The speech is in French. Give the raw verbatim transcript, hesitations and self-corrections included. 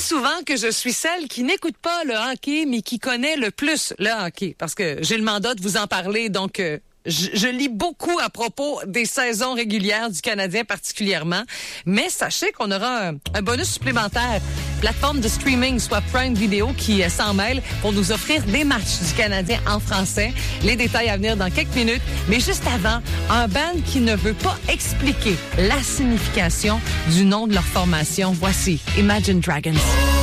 souvent que je suis celle qui n'écoute pas le hockey, mais qui connaît le plus le hockey, parce que j'ai le mandat de vous en parler, donc... Euh, Je, je lis beaucoup à propos des saisons régulières du Canadien particulièrement, mais sachez qu'on aura un, un bonus supplémentaire. Plateforme de streaming, soit Prime Video, qui euh, s'en mêle pour nous offrir des matchs du Canadien en français. Les détails à venir dans quelques minutes, mais juste avant, un band qui ne veut pas expliquer la signification du nom de leur formation. Voici Imagine Dragons.